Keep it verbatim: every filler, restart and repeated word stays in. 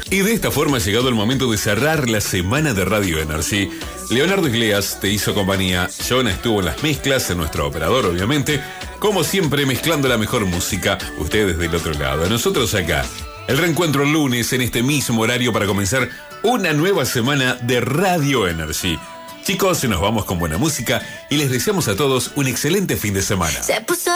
Y de esta forma ha llegado el momento de cerrar la semana de Radio Energy. Leonardo Isleas te hizo compañía, Jonah estuvo en las mezclas, en nuestro operador obviamente, como siempre mezclando la mejor música, ustedes del otro lado, nosotros acá. El reencuentro el lunes en este mismo horario para comenzar una nueva semana de Radio Energy. Chicos, nos vamos con buena música y les deseamos a todos un excelente fin de semana. Se puso